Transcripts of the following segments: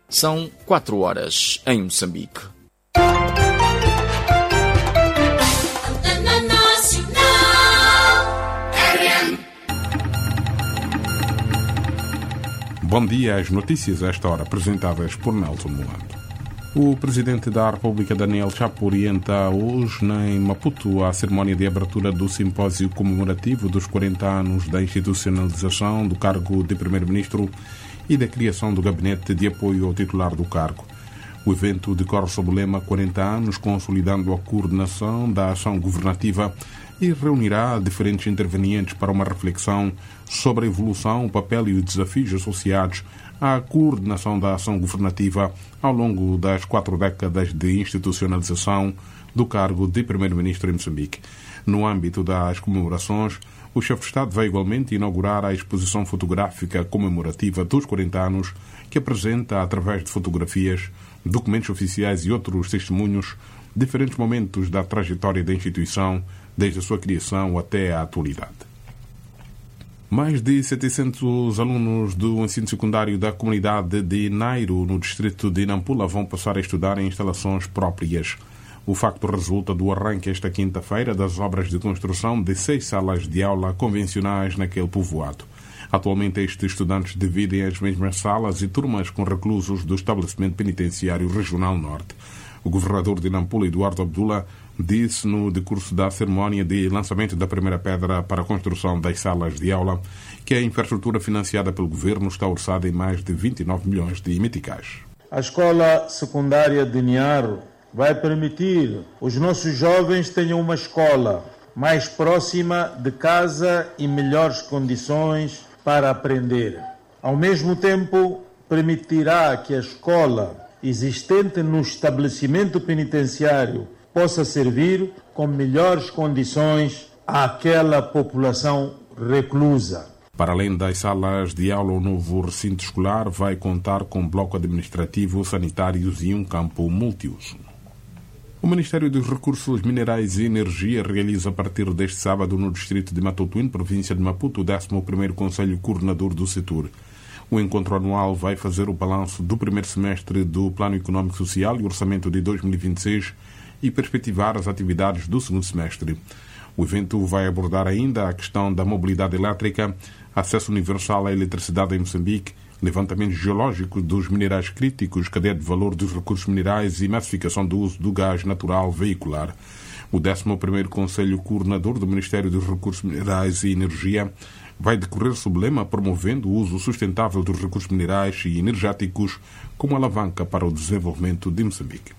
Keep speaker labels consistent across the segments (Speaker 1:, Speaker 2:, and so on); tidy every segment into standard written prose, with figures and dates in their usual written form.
Speaker 1: São 4 horas em Moçambique.
Speaker 2: Bom dia, as notícias a esta hora apresentadas por Nelson Mulando. O Presidente da República, Daniel Chapo, orienta hoje em Maputo a cerimónia de abertura do simpósio comemorativo dos 40 anos da institucionalização do cargo de Primeiro-Ministro e da criação do gabinete de apoio ao titular do cargo. O evento decorre sob o lema 40 anos, consolidando a coordenação da ação governativa e reunirá diferentes intervenientes para uma reflexão sobre a evolução, o papel e os desafios associados à coordenação da ação governativa ao longo das 4 décadas de institucionalização do cargo de Primeiro-Ministro em Moçambique. No âmbito das comemorações, o chefe de Estado vai igualmente inaugurar a exposição fotográfica comemorativa dos 40 anos, que apresenta, através de fotografias, documentos oficiais e outros testemunhos, diferentes momentos da trajetória da instituição, desde a sua criação até à atualidade. Mais de 700 alunos do ensino secundário da comunidade de Nairo, no distrito de Nampula, vão passar a estudar em instalações próprias. O facto resulta do arranque esta quinta-feira das obras de construção de 6 salas de aula convencionais naquele povoado. Atualmente, estes estudantes dividem as mesmas salas e turmas com reclusos do estabelecimento penitenciário regional norte. O governador de Nampula, Eduardo Abdullah, disse no decurso da cerimónia de lançamento da primeira pedra para a construção das salas de aula que a infraestrutura financiada pelo governo está orçada em mais de 29 milhões de meticais.
Speaker 3: A escola secundária de Niaro vai permitir que os nossos jovens tenham uma escola mais próxima de casa e melhores condições para aprender. Ao mesmo tempo, permitirá que a escola existente no estabelecimento penitenciário possa servir com melhores condições àquela população reclusa.
Speaker 2: Para além das salas de aula, o novo recinto escolar vai contar com bloco administrativo, sanitários e um campo multiuso. O Ministério dos Recursos Minerais e Energia realiza a partir deste sábado no distrito de Matotuíne, província de Maputo, o 11º Conselho Coordenador do setor. O encontro anual vai fazer o balanço do primeiro semestre do Plano Económico Social e Orçamento de 2026 e perspectivar as atividades do segundo semestre. O evento vai abordar ainda a questão da mobilidade elétrica, acesso universal à eletricidade em Moçambique, levantamento geológico dos minerais críticos, cadeia de valor dos recursos minerais e massificação do uso do gás natural veicular. O 11º Conselho Coordenador do Ministério dos Recursos Minerais e Energia vai decorrer sob o lema promovendo o uso sustentável dos recursos minerais e energéticos como alavanca para o desenvolvimento de Moçambique.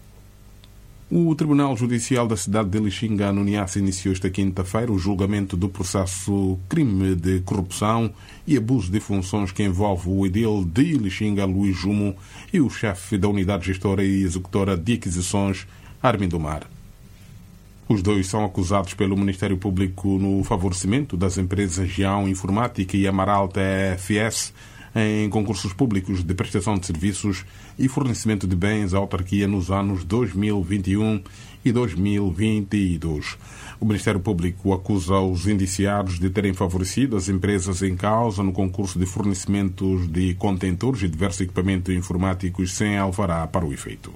Speaker 2: O Tribunal Judicial da cidade de Lixinga, no Niassa, iniciou esta quinta-feira o julgamento do processo crime de corrupção e abuso de funções que envolve o edil de Lixinga, Luís Jumo, e o chefe da unidade gestora e executora de aquisições, Armindo Mar. Os dois são acusados pelo Ministério Público no favorecimento das empresas Geão Informática e Amaral TFS em concursos públicos de prestação de serviços e fornecimento de bens à autarquia nos anos 2021 e 2022. O Ministério Público acusa os indiciados de terem favorecido as empresas em causa no concurso de fornecimentos de contentores e diversos equipamentos informáticos sem alvará para o efeito.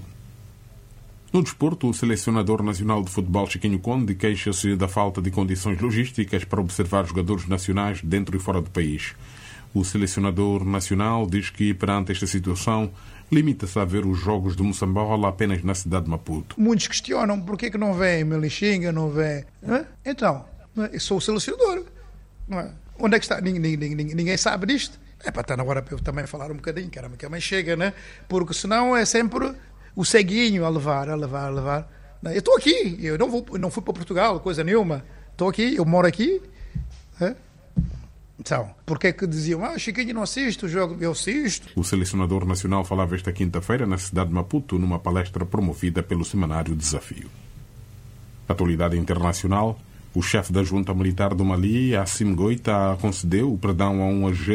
Speaker 2: No desporto, o selecionador nacional de futebol Chiquinho Conde queixa-se da falta de condições logísticas para observar jogadores nacionais dentro e fora do país. O selecionador nacional diz que, perante esta situação, limita-se a ver os jogos de Moçambola apenas na cidade de Maputo.
Speaker 4: Muitos questionam por que não vem em Lixinga, não vem... Não é? Então, eu sou o selecionador. Não é? Onde é que está? Ninguém sabe disto. É para estar na hora para eu também falar um bocadinho, caramba, que a mãe chega, né? Porque senão é sempre o ceguinho a levar. Eu estou aqui, eu não fui para Portugal, coisa nenhuma. Estou aqui, eu moro aqui. É? Então, porque é que diziam, Chiquinho não assiste o jogo? Eu assisto.
Speaker 2: O selecionador nacional falava esta quinta-feira na cidade de Maputo, numa palestra promovida pelo semanário Desafio. Atualidade internacional, o chefe da junta militar do Mali, Assimi Goïta, concedeu o perdão a um agente